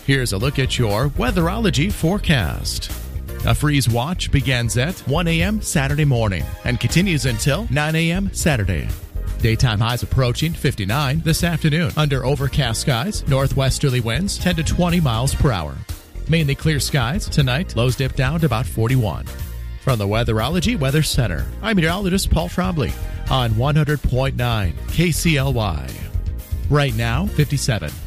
Here's a look at your weatherology forecast. A freeze watch begins at 1 a.m. Saturday morning and continues until 9 a.m. Saturday. Daytime highs approaching 59 this afternoon under overcast skies, northwesterly winds 10 to 20 miles per hour. Mainly clear skies tonight, lows dip down to about 41. From the Weatherology Weather Center, I'm meteorologist Paul Trombley on 100.9 KCLY. Right now, 57.